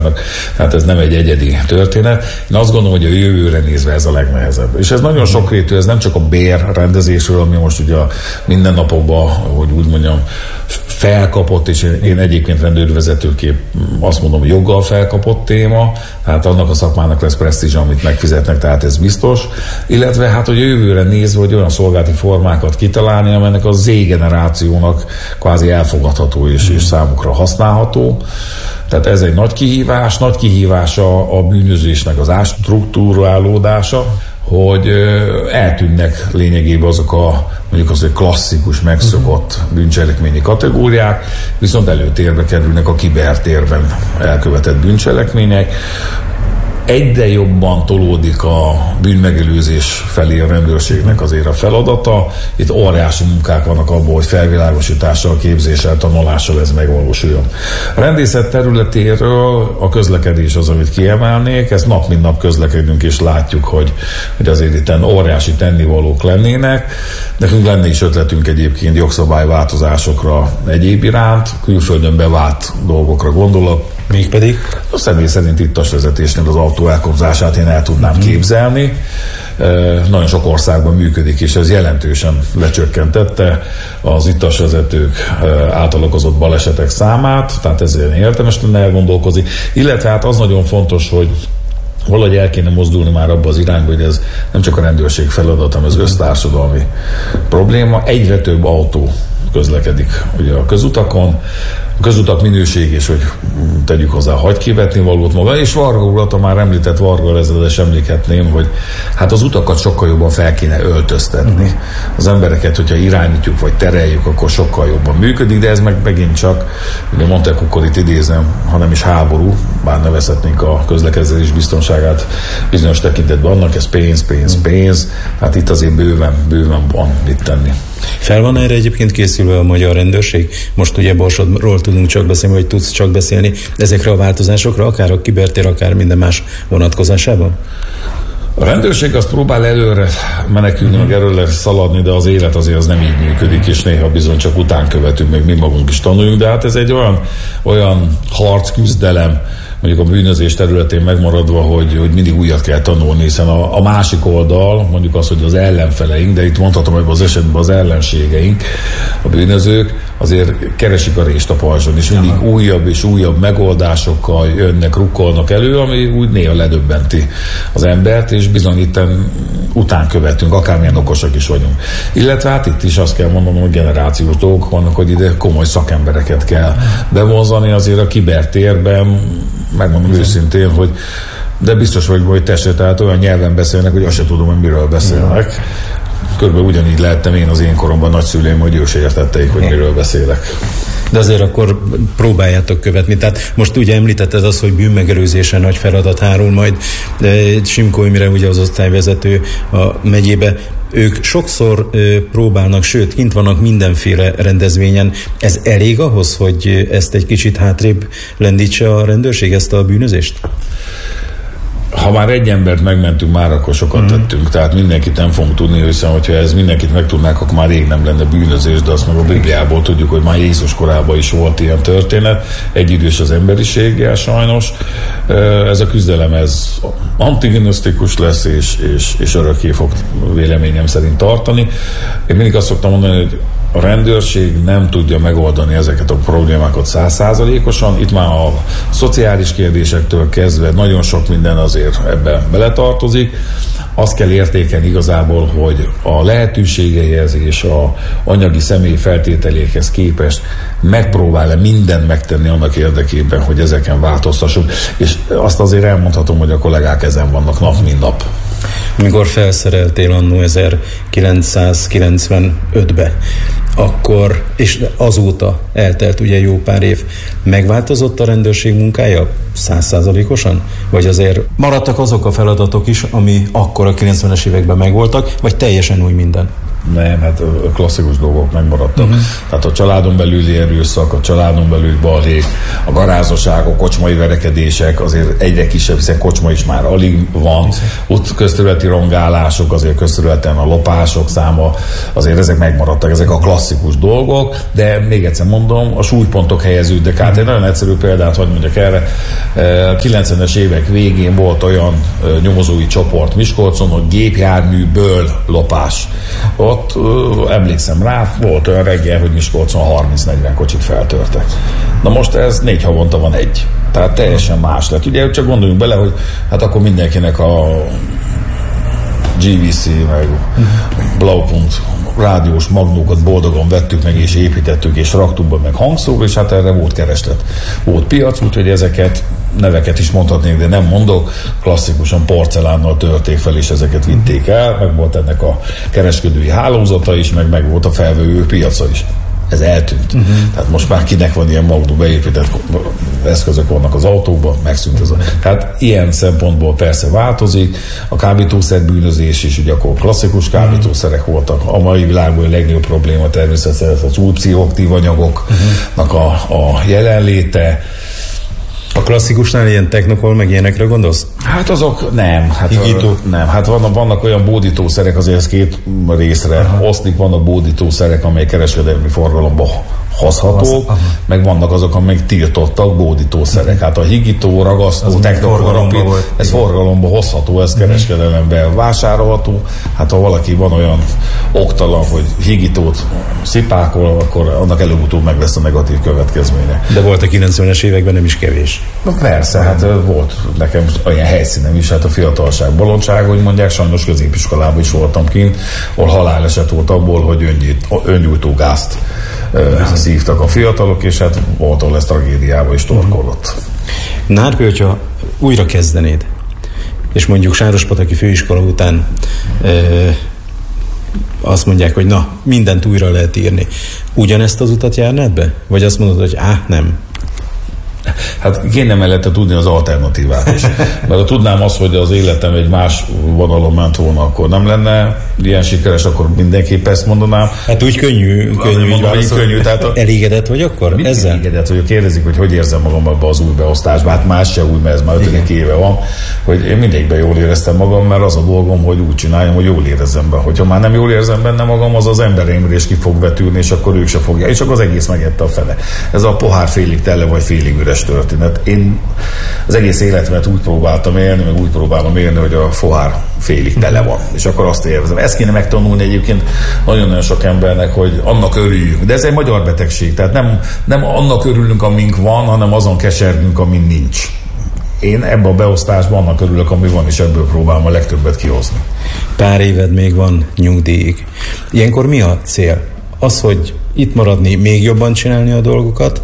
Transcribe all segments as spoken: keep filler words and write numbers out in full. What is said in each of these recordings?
Tehát ez nem egy egyedi történet. Én azt gondolom, hogy a jövőre nézve ez a legnehezebb. És ez nagyon sokrétű, ez nem csak a bérrendezésről, ami most ugye a mindennapokban, hogy úgy mondjam, felkapott, és én, én egyébként rendőrvezetőként azt mondom, hogy joggal felkapott téma, tehát annak a szakmának lesz presztízs, amit megfizetnek, tehát ez biztos. Illetve hát, hogy a jövőre nézve, hogy olyan szolgálati formákat kitalálni, amelynek a Z-generációnak kvázi elfogadható és, és számukra használható. Tehát ez egy nagy kihívás, nagy kihívás a, a bűnözésnek az átstruktúrálódása, hogy eltűnnek lényegében azok a mondjuk az, hogy klasszikus, megszokott bűncselekményi kategóriák, viszont előtérbe kerülnek a kibertérben elkövetett bűncselekmények. Egyre jobban tolódik a bűnmegelőzés felé a rendőrségnek azért a feladata. Itt óriási munkák vannak abból, hogy felvilágosítással, képzéssel, tanulással ez megvalósuljon. A rendészet területéről a közlekedés az, amit kiemelnék. Ezt nap mint nap közlekedünk, és látjuk, hogy, hogy azért itt óriási tennivalók lennének. Nekünk lenne is ötletünk egyébként jogszabályváltozásokra egyéb iránt, külföldön bevált dolgokra gondolok. Mégpedig? A személy szerint ittas vezetésnél az autó elkobzását én el tudnám mm-hmm. képzelni. E, nagyon sok országban működik, és ez jelentősen lecsökkentette az ittas vezetők által okozott balesetek számát, tehát ezért érdemes lenne elgondolkozni. Illetve hát az nagyon fontos, hogy valahogy el kéne mozdulni már abba az irányba, hogy ez nem csak a rendőrség feladat, hanem az össztársadalmi probléma. Egyre több autó közlekedik ugye a közutakon. A közutak minőség és hogy tegyük hozzá hagy kivetni valót maga, és Varga urat, a már említett Varga ezredes emlékezhetném, hogy hát az utakat sokkal jobban fel kéne öltöztetni. Az embereket, hogyha irányítjuk vagy tereljük, akkor sokkal jobban működik, de ez meg megint csak, ugye Montecuccolit idézem, hanem is háború, bár nevezhetnénk a közlekedés biztonságát bizonyos tekintetben annak, ez pénz, pénz, pénz, hát itt azért bőven, bőven van mit tenni. Fel van erre egyébként készülve a magyar rendőrség? Most ugye Borsodról tudunk csak beszélni, vagy tudsz csak beszélni ezekre a változásokra, akár a kibertér, akár minden más vonatkozásában? A rendőrség azt próbál előre menekülni, meg előre szaladni, de az élet azért az nem így működik, és néha bizony csak után követünk, meg mi magunk is tanuljunk, de hát ez egy olyan, olyan harc, küzdelem, mondjuk a bűnözés területén megmaradva, hogy, hogy mindig újat kell tanulni, hiszen a, a másik oldal, mondjuk az, hogy az ellenfeleink, de itt mondhatom, hogy az esetben az ellenségeink, a bűnözők, azért keresik a rést a pajzson, és mindig Aha. újabb és újabb megoldásokkal jönnek, rukkolnak elő, ami úgy néha ledöbbenti az embert, és bizony itten után követünk, akármilyen okosak is vagyunk. Illetve hát itt is azt kell mondanom, hogy generációs dolgok vannak, hogy ide komoly szakembereket kell bevonzani azért a kibertérben, megmondom őszintén, hogy de biztos vagyok, hogy tessék, tehát olyan nyelven beszélnek, hogy azt sem tudom, hogy miről beszélnek. Körülbelül ugyanígy lehettem én az én koromban nagyszüleim, hogy ők se értetteik, hogy miről beszélek. De azért akkor próbáljátok követni. Tehát most ugye említetted az, hogy bűnmegelőzésen nagy feladat hárul majd Simko Imre, ugye az osztályvezető a megyébe. Ők sokszor ö, próbálnak, sőt, kint vannak mindenféle rendezvényen. Ez elég ahhoz, hogy ezt egy kicsit hátrébb lendítse a rendőrség, ezt a bűnözést? Ha már egy embert megmentünk, már akkor sokat mm. tettünk, tehát mindenkit nem fogunk tudni, hiszen hogyha ez mindenkit megtudnák, akkor már rég nem lenne bűnözés, de azt meg a Bibliából tudjuk, hogy már Jézus korában is volt ilyen történet, egyidős az emberiséggel sajnos. Ez a küzdelem, ez antigonisztikus lesz, és, és, és örökké fog véleményem szerint tartani. Én mindig azt szoktam mondani, hogy a rendőrség nem tudja megoldani ezeket a problémákat százszázalékosan. Itt már a szociális kérdésektől kezdve nagyon sok minden azért ebben beletartozik. Azt kell értékelni igazából, hogy a lehetőségeihez és a anyagi személyi feltételékhez képest megpróbál-e mindent megtenni annak érdekében, hogy ezeken változtassunk. És azt azért elmondhatom, hogy a kollégák ezen vannak nap, mint nap. Mikor felszereltél annó ezerkilencszázkilencvenötbe, akkor, és azóta eltelt ugye jó pár év, megváltozott a rendőrség munkája százszázalékosan? Vagy azért maradtak azok a feladatok is, ami akkor a kilencvenes években megvoltak, vagy teljesen új minden? Nem, hát klasszikus dolgok megmaradtak. Uh-huh. Tehát a családon belüli erőszak, a családon belüli balhé, a garázaságok, kocsmai verekedések azért egyre kisebb, hiszen kocsma is már alig van. Hiszen. Ott közterületi rongálások, azért közterületen a lopások száma, azért ezek megmaradtak, ezek a klasszikus dolgok, de még egyszer mondom, a súlypontok helyeződnek át. Egy nagyon egyszerű példát, hogy mondjak erre, a kilencvenes évek végén volt olyan nyomozói csoport Miskolcon, hogy gépjárműből lopás. Ott uh, emlékszem rá, volt olyan reggel, hogy Miskolcon harminc-negyven kocsit feltörtek. Na most ez négy havonta van egy. Tehát teljesen más lett. Ugye csak gondoljunk bele, hogy hát akkor mindenkinek a gé vé cé, meg Blaupunkt rádiós magnókat boldogan vettük meg, és építettük, és raktuk be, meg hangszóró, és hát erre volt kereslet. Volt piac, úgyhogy ezeket, neveket is mondhatnék, de nem mondok, klasszikusan porcelánnal törték fel, és ezeket vitték el, meg volt ennek a kereskedői hálózata is, meg meg volt a felvevő piaca is. Ez eltűnt. Uh-huh. Tehát most már kinek van ilyen magnó beépített eszközök vannak az autókban, megszűnt ez a... Tehát ilyen szempontból persze változik. A kábítószer bűnözés is, ugye akkor klasszikus kábítószerek voltak. A mai világban a legnagyobb probléma természetesen az új pszichoaktív anyagoknak a, a jelenléte. A klasszikusnál ilyen technokol, meg ilyenekre gondolsz? Hát azok nem. Hát, a, nem. Hát vannak, vannak olyan bódítószerek, azért ez két részre aha. oszlik, vannak bódítószerek, amely kereskedelmi forgalomba hozhatók, aha. meg vannak azok, amelyek tiltottak bódítószerek. Hát a higító, ragasztó, technokorapid, ez forgalomba hozható, ez kereskedelemben vásárolható. Hát ha valaki van olyan oktalan, hogy higítót szipákol, akkor annak előbb-utóbb meg lesz a negatív következménye. De volt a kilencvenes években nem is kevés. Na persze, hát volt nekem olyan helyszínem is, hát a fiatalság bolondság, hogy mondják, sajnos középiskolában is voltam kint, ahol haláleset volt abból, hogy öngyújtó gázt uh, szívtak a fiatalok, és hát volt, ahol ez tragédiába is torkollott. Nárpi, hogyha újra kezdenéd, és mondjuk Sárospataki főiskola után uh, azt mondják, hogy na, mindent újra lehet írni, ugyanezt az utat járnád be? Vagy azt mondod, hogy á, nem? Hát kéne mellette tudni az alternatívát is. Mert ha tudnám azt, hogy az életem egy más vonalon ment volna, akkor nem lenne ilyen sikeres, akkor mindenképp ezt mondanám. Hát úgy könnyű, könnyű, mondom, így könnyű. Tehát a... Elégedett vagy akkor? Mindig ezzel? Elégedett vagyok. Kérdezik, hogy hogy érzem magam ebbe az új beosztásba. Hát más se új, mert ez már ötödik éve van, hogy én mindegyikben jól éreztem magam, mert az a dolgom, hogy úgy csináljam, hogy jól érezzem be. Hogyha már nem jól érzem benne magam, az az embereimre is ki fog vetülni, és akkor ők se fogják. És akkor az egész megette a fele. Ez a pohár félig tele vagy félig üres történet. Én az egész életemet úgy próbáltam élni, meg úgy próbálom élni, hogy a pohár félig tele van. És akkor azt érzem. Ezt kéne megtanulni egyébként nagyon-nagyon sok embernek, hogy annak örüljünk. De ez egy magyar betegség. Tehát nem, nem annak örülünk, amink van, hanem azon kesergünk, amin nincs. Én ebben a beosztásban annak örülök, ami van, és ebből próbálom a legtöbbet kihozni. Pár éved még van nyugdíjig. Ilyenkor mi a cél? Az, hogy itt maradni, még jobban csinálni a dolgokat,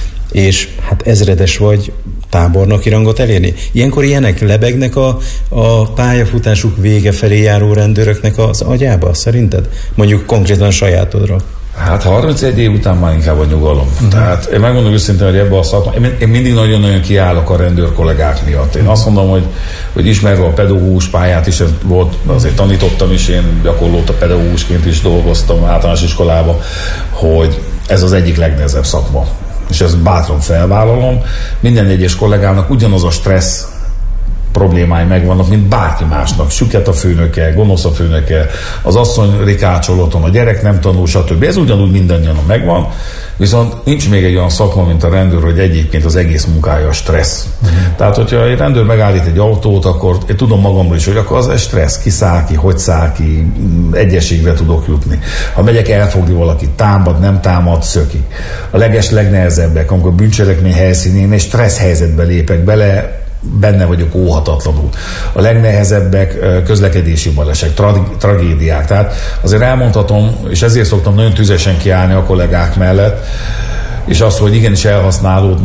és hát ezredes vagy, tábornoki rangot elérni. Ilyenkor ilyenek lebegnek a, a pályafutásuk vége felé járó rendőröknek az agyába, szerinted? Mondjuk konkrétan sajátodra. Hát harmincegy év után már inkább a nyugalom. Uh-huh. Tehát én megmondom őszintén, hogy ebbe a szakma, én, én mindig nagyon-nagyon kiállok a rendőr kollégák miatt. Én azt mondom, hogy, hogy ismerve a pedagógus pályát is, volt, azért tanítottam is, én gyakorlóta pedagógusként is dolgoztam általános iskolában, hogy ez az egyik legnehezebb szakma. És ezt bátran felvállalom. Minden egyes kollégának ugyanaz a stressz problémái megvannak, mint bárki másnak. Süket a főnöke, gonosz a főnöke, az asszony rikácsol otthon, a gyerek nem tanul, stb. Ez ugyanúgy mindannyian megvan, viszont nincs még egy olyan szakma, mint a rendőr, hogy egyébként az egész munkája a stressz. Uh-huh. Tehát, hogyha egy rendőr megállít egy autót, akkor én tudom magamról is, hogy akkor az egy stressz, kiszáll ki, hogy száll ki, egyességre tudok jutni. Ha megyek elfogni valakit, támad, nem támad, szöki. A leges legnehezebbek, amikor bűncselekmény helyszínén egy stressz helyzetbe lépek bele, benne vagyok óhatatlanul. A legnehezebbek közlekedési balesetek, tra- tragédiák. Tehát azért elmondhatom, és ezért szoktam nagyon tüzesen kiállni a kollégák mellett, és az, hogy igenis elhasználódnak,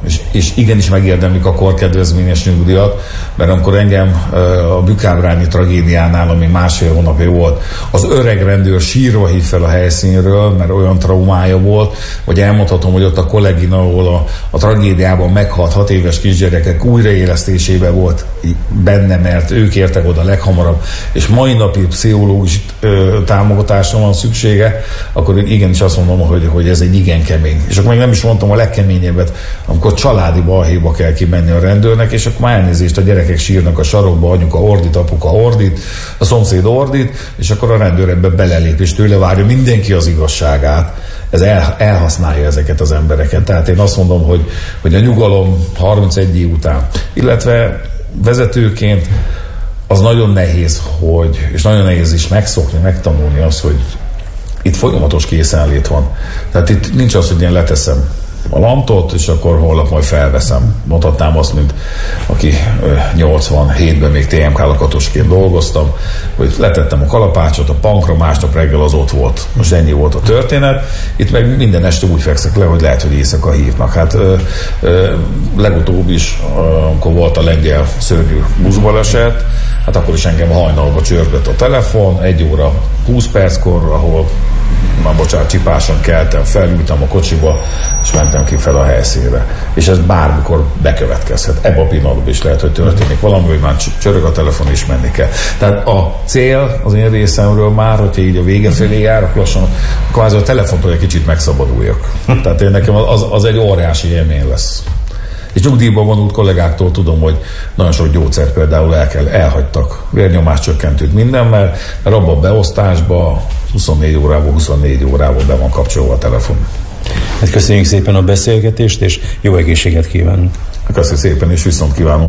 és, és igenis megérdemlik a korkedvezményes nyugdíjat, mert amikor engem a Bükábrányi tragédiánál, ami másfél hónapja volt, az öreg rendőr sírva hív fel a helyszínről, mert olyan traumája volt, hogy elmondhatom, hogy ott a kollégina, ahol a, a tragédiában meghalt hat éves kisgyerekek újraélesztésében volt benne, mert ők értek oda leghamarabb, és mai napi pszichológus ö, támogatásra van szüksége, akkor igenis azt mondom, hogy, hogy ez egy igen kemény. És akkor még nem is mondtam a legkeményebbet, amikor családi balhéba kell kimenni a rendőrnek, és akkor már elnézést, a gyerekek sírnak a sarokba, anyuka ordít, apuka ordít, a szomszéd ordít, és akkor a rendőr ebbe belelép, és tőle várja mindenki az igazságát. Ez el, elhasználja ezeket az embereket. Tehát én azt mondom, hogy, hogy a nyugalom harmincegy év után, illetve vezetőként az nagyon nehéz, hogy, és nagyon nehéz is megszokni, megtanulni azt, hogy itt folyamatos készenlét van. Tehát itt nincs az, hogy én leteszem a lantot, és akkor holnap majd felveszem. Mondhatnám azt, mint aki nyolcvanhétben még té em ká lakatosként dolgoztam, hogy letettem a kalapácsot, a pankra, másnap reggel az ott volt. Most ennyi volt a történet. Itt meg minden este úgy fekszek le, hogy lehet, hogy éjszaka hívnak. Hát ö, ö, legutóbb is, amikor volt a lengyel szörnyű buszbaleset, hát akkor is engem hajnalba csörgött a telefon, egy óra húsz perckor, ahol már bocsánat, csipáson keltem, felültem a kocsiba, és mentem ki fel a helyszínre. És ez bármikor bekövetkezhet. Ebben a pillanatban is lehet, hogy történik valami, hogy már csörög a telefon, és menni kell. Tehát a cél az én részemről már, hogyha így a vége felé járok lassan, kvázi a telefontól egy kicsit megszabaduljak. Tehát én nekem az, az egy óriási élmény lesz. És nyugdíjban vonult kollégáktól tudom, hogy nagyon sok gyógyszert például el kell, elhagytak. Vérnyomáscsökkentőt, minden, mert, mert abban a beosztásban huszonnégy órából huszonnégy órából be van kapcsolva a telefon. Hát köszönjük szépen a beszélgetést, és jó egészséget kívánunk. Köszönjük szépen, és viszont kívánunk.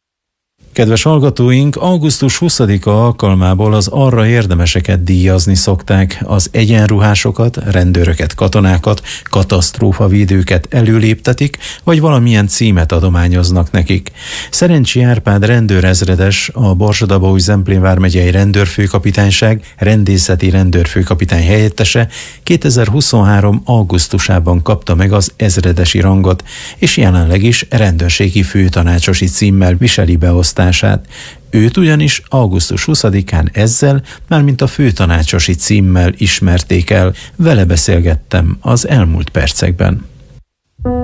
Kedves hallgatóink, augusztus huszadika alkalmából az arra érdemeseket díjazni szokták, az egyenruhásokat, rendőröket, katonákat, katasztrófavédőket előléptetik, vagy valamilyen címet adományoznak nekik. Szerencsi Árpád rendőrezredes, a Borsod-Abaúj-Zemplén vármegyei rendőrfőkapitányság rendészeti rendőrfőkapitány helyettese kétezer-huszonhárom augusztusában kapta meg az ezredesi rangot, és jelenleg is rendőrségi főtanácsosi címmel viseli beosztását. Őt ugyanis augusztus huszadikán ezzel, mármint a főtanácsosi címmel ismerték el. Vele beszélgettem az elmúlt percekben.